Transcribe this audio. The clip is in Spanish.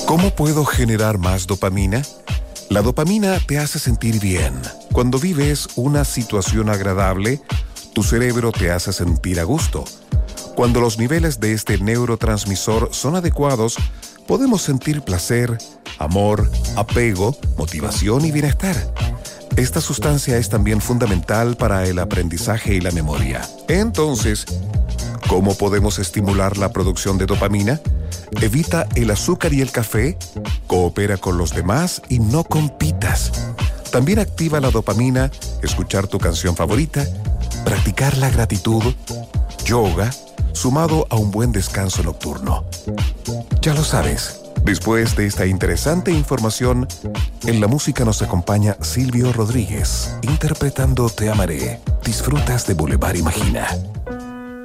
¿Cómo puedo generar más dopamina? La dopamina te hace sentir bien. Cuando vives una situación agradable, tu cerebro te hace sentir a gusto. Cuando los niveles de este neurotransmisor son adecuados, podemos sentir placer, amor, apego, motivación y bienestar. Esta sustancia es también fundamental para el aprendizaje y la memoria. Entonces, ¿cómo podemos estimular la producción de dopamina? Evita el azúcar y el café, coopera con los demás y no compitas. También activa la dopamina, escuchar tu canción favorita, practicar la gratitud, yoga, sumado a un buen descanso nocturno. Ya lo sabes, después de esta interesante información, en la música nos acompaña Silvio Rodríguez, interpretando Te Amaré. Disfrutas de Boulevard Imagina.